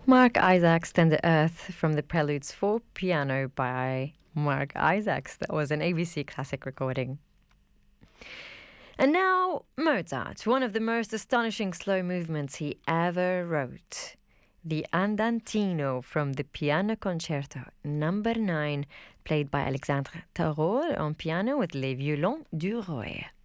Mark Isaacs, Tender Earth from the Preludes for Piano by Mark Isaacs. That was an ABC classic recording. And now Mozart, one of the most astonishing slow movements he ever wrote. The Andantino from the Piano Concerto number 9, played by Alexandre Tarot on piano with Les Violons du Roy.